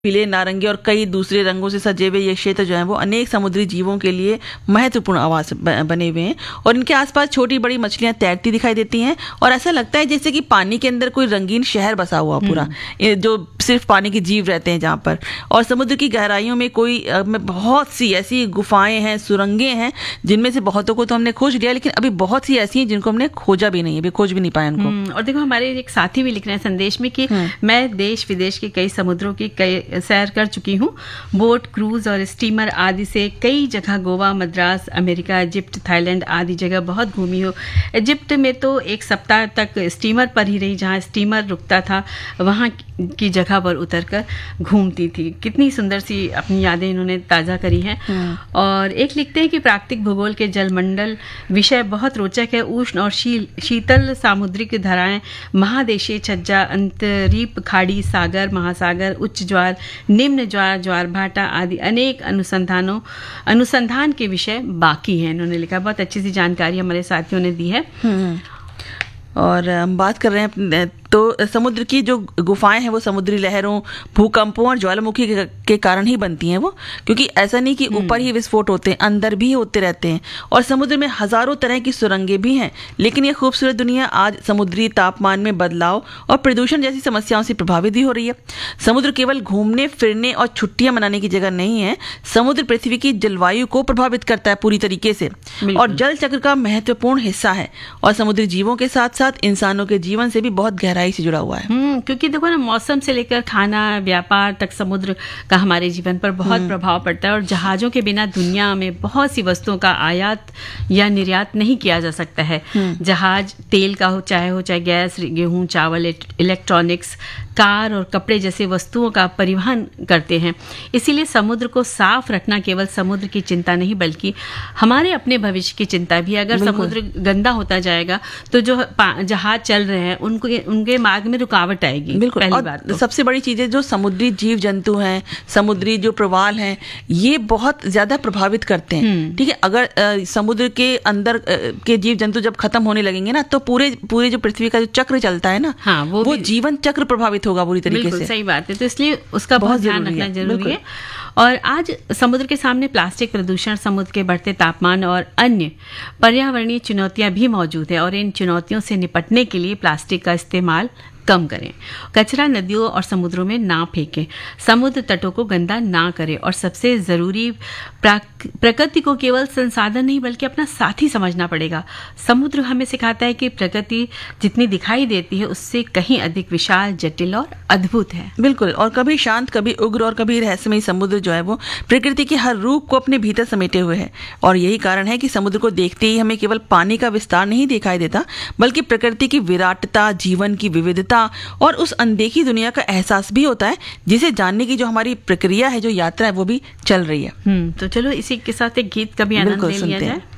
पीले, नारंगी और कई दूसरे रंगों से सजे हुए ये क्षेत्र जो है वो अनेक समुद्री जीवों के लिए महत्वपूर्ण आवास बने हुए हैं और इनके आसपास छोटी बड़ी मछलियां तैरती दिखाई देती हैं और ऐसा लगता है जैसे कि पानी के अंदर कोई रंगीन शहर बसा हुआ पूरा, जो सिर्फ पानी के जीव रहते हैं जहाँ पर। और समुद्र की गहराइयों में बहुत सी ऐसी गुफाएं हैं, सुरंगें हैं, जिनमें से बहुतों को तो हमने खोज लिया, लेकिन अभी बहुत सी ऐसी हैं जिनको हमने खोजा भी नहीं, अभी खोज भी नहीं पाया उनको। और देखो, हमारे एक साथी भी लिख रहे हैं संदेश में कि मैं देश विदेश के कई समुद्रों की सैर कर चुकी हूँ, बोट, क्रूज और स्टीमर आदि से कई जगह Goa, Madras, America, Egypt, Thailand आदि जगह बहुत घूमी हूँ। इजिप्ट में तो एक सप्ताह तक स्टीमर पर ही रही, जहाँ स्टीमर रुकता था वहाँ की जगह पर उतरकर घूमती थी। कितनी सुंदर सी अपनी यादें इन्होंने ताज़ा करी हैं। और एक लिखते हैं कि प्राकृतिक भूगोल के जलमंडल विषय बहुत रोचक है। उष्ण और शीतल सामुद्रिक धाराएं, महादेशीय छज्जा, अंतरीप खाड़ी, सागर, महासागर, उच्च ज्वार, निम्न ज्वार, ज्वार भाटा आदि अनेक अनुसंधान के विषय बाकी हैं, इन्होंने लिखा। बहुत अच्छी सी जानकारी हमारे साथियों ने दी है। और हम बात कर रहे हैं तो समुद्र की जो गुफाएं हैं वो समुद्री लहरों, भूकंपों और ज्वालामुखी के कारण ही बनती हैं वो, क्योंकि ऐसा नहीं कि ऊपर ही विस्फोट होते हैं, अंदर भी होते रहते हैं। और समुद्र में हजारों तरह की सुरंगें भी हैं, लेकिन ये खूबसूरत दुनिया आज समुद्री तापमान में बदलाव और प्रदूषण जैसी समस्याओं से प्रभावित भी हो रही है। समुद्र केवल घूमने फिरने और छुट्टियां मनाने की जगह नहीं है, समुद्र पृथ्वी की जलवायु को प्रभावित करता है पूरी तरीके से और जल चक्र का महत्वपूर्ण हिस्सा है और समुद्री जीवों के साथ साथ इंसानों के जीवन से भी बहुत गहराई से जुड़ा हुआ है। क्योंकि देखो ना, मौसम से लेकर खाना, व्यापार तक समुद्र का हमारे जीवन पर बहुत प्रभाव पड़ता है और जहाजों के बिना दुनिया में बहुत सी वस्तुओं का आयात या निर्यात नहीं किया जा सकता है। जहाज तेल का हो चाहे गैस, गेहूं, चावल, इलेक्ट्रॉनिक्स, कार और कपड़े जैसे वस्तुओं का परिवहन करते हैं। इसीलिए समुद्र को साफ रखना केवल समुद्र की चिंता नहीं बल्कि हमारे अपने भविष्य की चिंता भी। अगर समुद्र गंदा होता जाएगा तो जो जहाज चल रहे हैं उनके मार्ग में रुकावट आएगी। बिल्कुल। पहली और बात तो सबसे बड़ी चीज है जो समुद्री जीव जंतु हैं, समुद्री जो प्रवाल हैं, ये बहुत ज्यादा प्रभावित करते हैं। ठीक है, अगर समुद्र के अंदर के जीव जंतु जब खत्म होने लगेंगे ना, तो पूरे जो पृथ्वी का जो चक्र चलता है ना, वो जीवन चक्र प्रभावित होगा पूरी तरीके से। सही बात है, तो इसलिए उसका बहुत ध्यान रखना जरूरी है। और आज समुद्र के सामने प्लास्टिक प्रदूषण, समुद्र के बढ़ते तापमान और अन्य पर्यावरणीय चुनौतियां भी मौजूद है और इन चुनौतियों से निपटने के लिए प्लास्टिक का इस्तेमाल कम करें, कचरा नदियों और समुद्रों में ना फेंकें, समुद्र तटों को गंदा ना करें और सबसे जरूरी प्रकृति को केवल संसाधन नहीं बल्कि अपना साथी समझना पड़ेगा। समुद्र हमें सिखाता है कि प्रकृति जितनी दिखाई देती है उससे कहीं अधिक विशाल, जटिल और अद्भुत है। बिल्कुल। और कभी शांत, कभी उग्र और कभी रहस्यमयी समुद्र जो है वो प्रकृति के हर रूप को अपने भीतर समेटे हुए है और यही कारण है कि समुद्र को देखते ही हमें केवल पानी का विस्तार नहीं दिखाई देता बल्कि प्रकृति की विराटता, जीवन की विविधता और उस अनदेखी दुनिया का एहसास भी होता है, जिसे जानने की जो हमारी प्रक्रिया है, जो यात्रा है, वो भी चल रही है। तो चलो इसी के साथ एक गीत का भी आनंद ले लिया जाए।